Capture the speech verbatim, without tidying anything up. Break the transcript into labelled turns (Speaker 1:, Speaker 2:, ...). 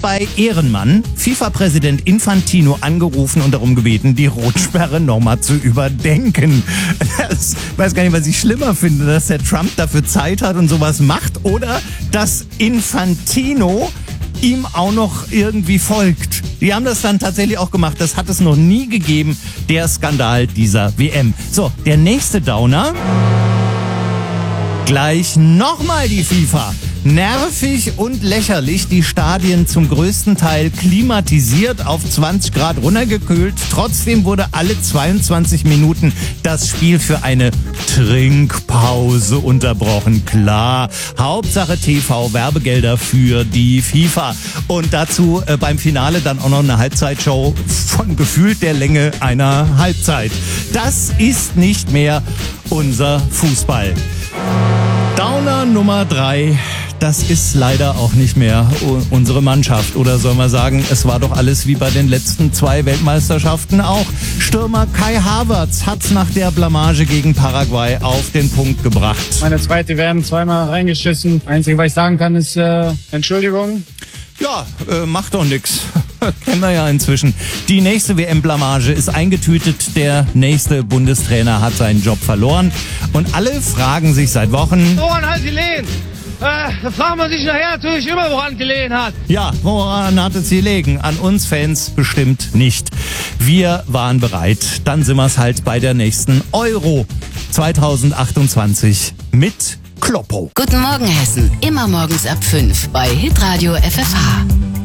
Speaker 1: bei Ehrenmann FIFA-Präsident Infantino angerufen und darum gebeten, die Rotsperre nochmal zu überdenken. Das, ich weiß gar nicht, was ich schlimmer finde, dass der Trump dafür Zeit hat und sowas macht oder dass Infantino ihm auch noch irgendwie folgt. Die haben das dann tatsächlich auch gemacht. Das hat es noch nie gegeben, der Skandal dieser W M. So, der nächste Downer. Gleich nochmal die FIFA. Nervig und lächerlich, die Stadien zum größten Teil klimatisiert, auf zwanzig Grad runtergekühlt. Trotzdem wurde alle zweiundzwanzig Minuten das Spiel für eine Trinkpause unterbrochen. Klar, Hauptsache T V-Werbegelder für die FIFA. Und dazu äh, beim Finale dann auch noch eine Halbzeitshow von gefühlt der Länge einer Halbzeit. Das ist nicht mehr unser Fußball. Downer Nummer drei, das ist leider auch nicht mehr unsere Mannschaft. Oder soll man sagen, es war doch alles wie bei den letzten zwei Weltmeisterschaften auch. Stürmer Kai Havertz hat's nach der Blamage gegen Paraguay auf den Punkt gebracht.
Speaker 2: Meine zweite werden zweimal reingeschissen. Einzige, was ich sagen kann, ist äh, Entschuldigung.
Speaker 1: Ja, äh, macht doch nix. Kennen wir ja inzwischen. Die nächste W M-Blamage ist eingetütet. Der nächste Bundestrainer hat seinen Job verloren. Und alle fragen sich seit Wochen...
Speaker 3: Woran hat sie gelegen? Äh, da fragt man sich nachher natürlich immer, woran gelegen hat.
Speaker 1: Ja, woran hat es gelegen? An uns Fans bestimmt nicht. Wir waren bereit. Dann sind wir es halt bei der nächsten Euro zwanzig achtundzwanzig mit Kloppo.
Speaker 4: Guten Morgen Hessen. Immer morgens ab fünf bei Hitradio F F H.